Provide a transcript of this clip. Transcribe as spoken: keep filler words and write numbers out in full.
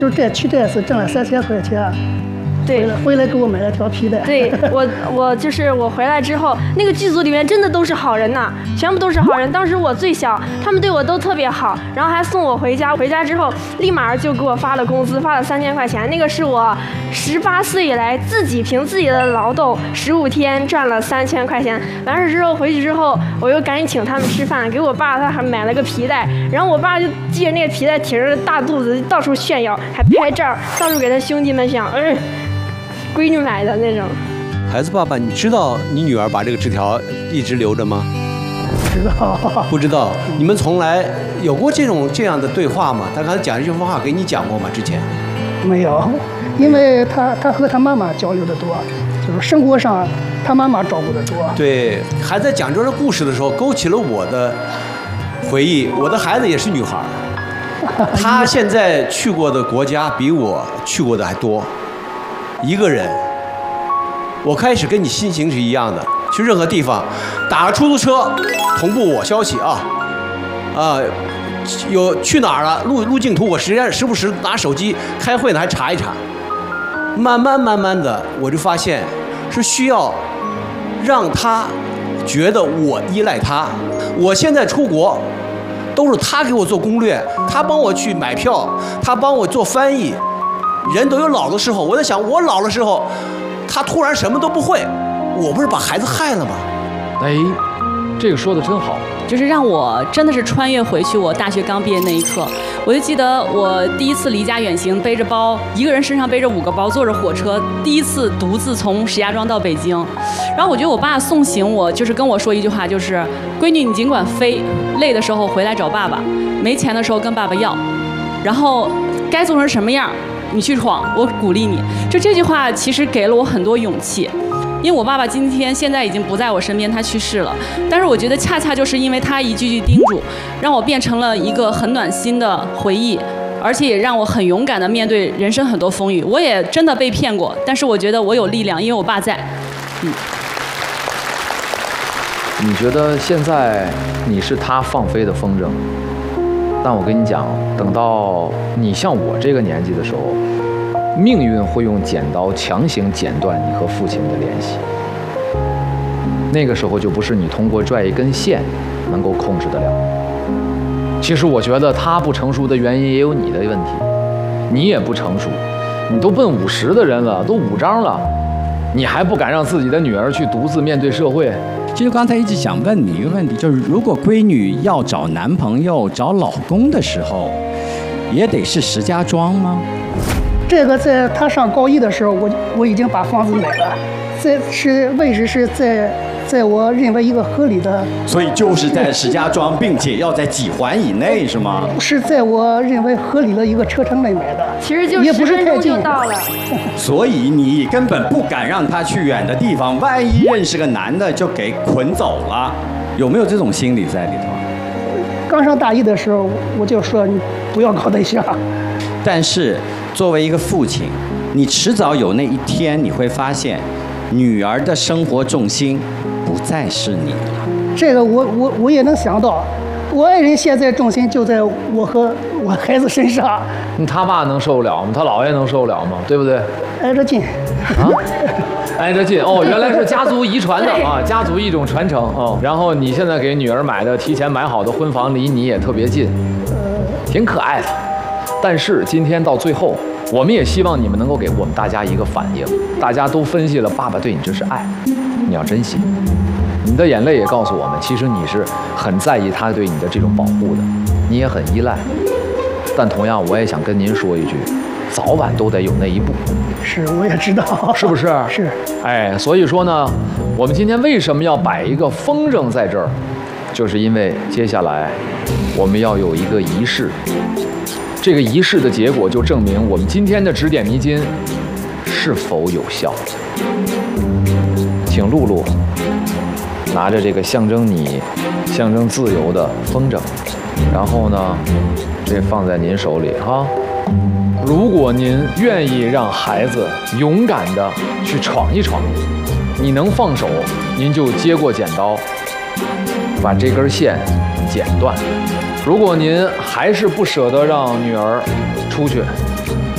就是这去这次挣了三千块钱。 对， 回来给我买了条皮带。 对我，我就是我回来之后，那个剧组里面真的都是好人呐，全部都是好人。当时我最小，他们对我都特别好，然后还送我回家。回家之后，立马就给我发了工资，发了三千块钱。那个是我十八岁以来自己凭自己的劳动，十五天赚了三千块钱。完事之后回去之后，我又赶紧请他们吃饭，给我爸他还买了个皮带，然后我爸就系着那个皮带，挺着大肚子到处炫耀，还拍照，到处给他兄弟们炫耀，哎。闺女买的那种。 孩子爸爸，你知道你女儿把这个纸条一直留着吗？ 不知道。 不知道。你们从来有过这种这样的对话吗？他刚才讲这句话给你讲过吗？之前？ 没有，因为他他和他妈妈交流的多，就是生活上他妈妈照顾的多。 对，还在讲这个故事的时候，勾起了我的回忆。我的孩子也是女孩，她现在去过的国家比我去过的还多。一个人，我开始跟你心情是一样的，去任何地方，打个出租车，同步我消息啊，啊，有去哪儿了，路路径图，我实际上时不时拿手机开会呢，还查一查。慢慢慢慢的，我就发现是需要让他觉得我依赖他。我现在出国，都是他给我做攻略，他帮我去买票，他帮我做翻译。人都有老的时候，我在想，我老的时候，他突然什么都不会，我不是把孩子害了吗？ 哎，这个说的真好， 就是让我真的是穿越回去我大学刚毕业那一刻。我就记得我第一次离家远行，背着包，一个人身上背着五个包，坐着火车，第一次独自从石家庄到北京。然后我觉得我爸送行我，就是跟我说一句话，就是闺女你尽管飞，累的时候回来找爸爸，没钱的时候跟爸爸要，然后该做成什么样你去闯，我鼓励你。就这句话其实给了我很多勇气，因为我爸爸今天现在已经不在我身边，他去世了。但是我觉得恰恰就是因为他一句句叮嘱，让我变成了一个很暖心的回忆，而且也让我很勇敢地面对人生很多风雨。我也真的被骗过，但是我觉得我有力量，因为我爸在。嗯。 你觉得现在你是他放飞的风筝？但我跟你讲，等到你像我这个年纪的时候，命运会用剪刀强行剪断你和父亲的联系。那个时候就不是你通过拽一根线能够控制得了。其实我觉得他不成熟的原因也有你的问题，你也不成熟，你都奔五十的人了，都五张了，你还不敢让自己的女儿去独自面对社会。 其实刚才一直想问你一个问题，就是如果闺女要找男朋友、找老公的时候，也得是石家庄吗？ 这个在她上高一的时候，我我已经把房子买了，这是位置是在在我认为一个合理的， 所以就是在石家庄，并且要在几环以内，是吗？ 是在我认为合理的一个车程内买的， 其实就也不是太近就到了。 所以你根本不敢让他去远的地方，万一认识个男的就给捆走了，有没有这种心理在里头？ 刚上大一的时候，我就说你不要搞对象。 但是作为一个父亲，你迟早有那一天，你会发现，女儿的生活重心不再是你了。 这个我我我也能想到，我爱人现在重心就在我和我孩子身上。 他爸能受得了吗？他姥爷能受得了吗？对不对？ 挨着近。 啊，挨着近哦，原来是家族遗传的啊，家族一种传承哦。然后你现在给女儿买的、提前买好的婚房离你也特别近，挺可爱的。但是今天到最后，我们也希望你们能够给我们大家一个反应。大家都分析了，爸爸对你这是爱，你要珍惜。你的眼泪也告诉我们，其实你是很在意他对你的这种保护的，你也很依赖。但同样，我也想跟您说一句，早晚都得有那一步。 是，我也知道， 是不是？ 是。 哎，所以说呢，我们今天为什么要摆一个风筝在这儿，就是因为接下来我们要有一个仪式。这个仪式的结果就证明我们今天的指点迷津是否有效。请露露拿着这个象征你、象征自由的风筝，然后呢，这放在您手里哈。如果您愿意让孩子勇敢地去闯一闯，你能放手，您就接过剪刀，把这根线剪断。如果您还是不舍得让女儿出去，